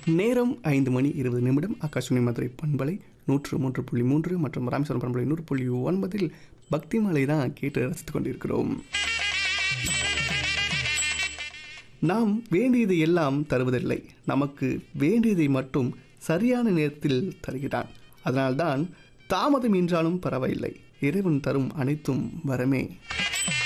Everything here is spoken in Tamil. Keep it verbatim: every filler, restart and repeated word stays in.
நேரம் ஐந்து மணி இருபது நிமிடம். ஆகாஷவாணி மதுரை பண்பலை நூற்று மூன்று புள்ளி மூன்று மற்றும் ராமேஸ்வரம் பண்பலை நூறு புள்ளி ஒன்பதில் பக்தி மாலை தான் கேட்டு ரசித்துக் கொண்டிருக்கிறோம். நாம் வேண்டியதை எல்லாம் தருவதில்லை, நமக்கு வேண்டியதை மட்டும் சரியான நேரத்தில் தருகிறான். அதனால்தான் தாமதம் என்றாலும் பரவாயில்லை, இறைவன் தரும் அனைத்தும் வரமே.